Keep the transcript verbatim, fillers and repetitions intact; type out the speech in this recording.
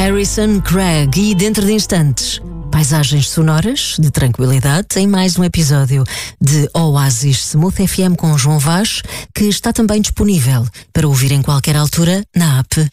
Harrison Craig, e dentro de instantes, paisagens sonoras de tranquilidade em mais um episódio de Oasis Smooth F M com João Vaz, que está também disponível para ouvir em qualquer altura na app